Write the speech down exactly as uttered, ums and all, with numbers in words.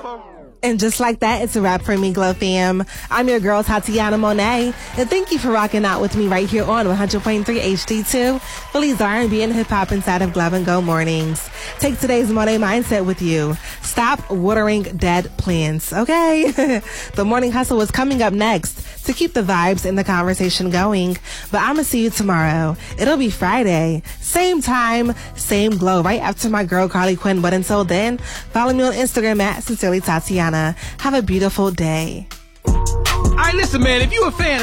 And just like that, it's a wrap for me, Glow fam. I'm your girl, Tatiana Monet, and thank you for rocking out with me right here on one hundred point three H D two, Philly's R and B and hip-hop inside of Glove and Go Mornings. Take today's Monet mindset with you. Stop watering dead plants, okay? The morning hustle is coming up next to keep the vibes and the conversation going, but I'm gonna see you tomorrow. It'll be Friday, same time, same glow, right after my girl Carly Quinn. But until then, follow me on Instagram at Sincerely Tatiana. Have a beautiful day. All right, listen, man, if you a fan